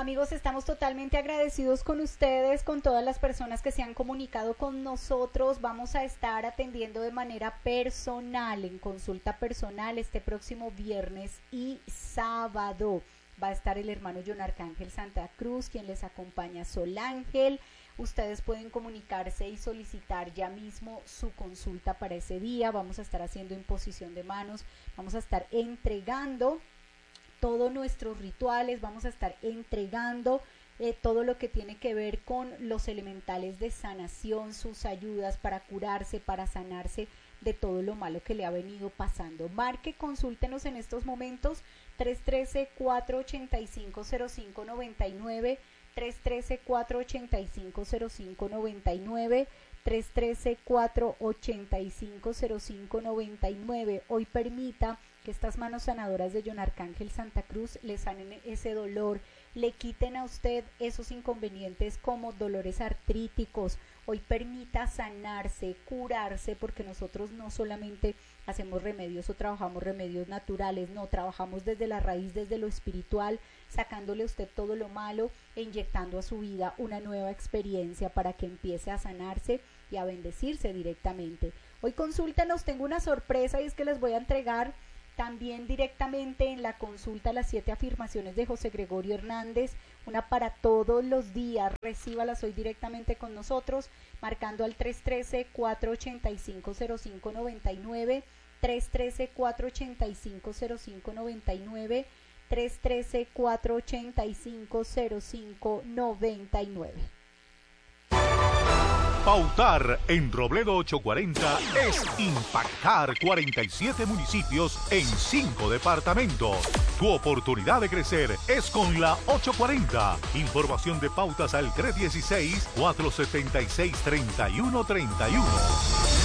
Amigos, estamos totalmente agradecidos con ustedes, con todas las personas que se han comunicado con nosotros. Vamos a estar atendiendo de manera personal, en consulta personal, este próximo viernes y sábado. Va a estar el hermano John Arcángel Santa Cruz, quien les acompaña, Sol Ángel. Ustedes pueden comunicarse y solicitar ya mismo su consulta para ese día. Vamos a estar haciendo imposición de manos, vamos a estar entregando todos nuestros rituales, vamos a estar entregando todo lo que tiene que ver con los elementales de sanación, sus ayudas para curarse, para sanarse de todo lo malo que le ha venido pasando. Marque, consúltenos en estos momentos, 313-485-0599, 313-485-0599, 313-485-0599. Hoy permita que estas manos sanadoras de John Arcángel Santa Cruz le sanen ese dolor, le quiten a usted esos inconvenientes como dolores artríticos. Hoy permita sanarse, curarse, porque nosotros no solamente hacemos remedios o trabajamos remedios naturales, no, trabajamos desde la raíz, desde lo espiritual, sacándole a usted todo lo malo e inyectando a su vida una nueva experiencia para que empiece a sanarse y a bendecirse directamente. Hoy consúltenos, tengo una sorpresa y es que les voy a entregar también directamente en la consulta las 7 afirmaciones de José Gregorio Hernández, una para todos los días. Recíbalas hoy directamente con nosotros, marcando al 313-485-0599, 313-485-0599, 313-485-0599. Pautar en Robledo 840 es impactar 47 municipios en 5 departamentos. Tu oportunidad de crecer es con la 840. Información de pautas al 316-476-3131.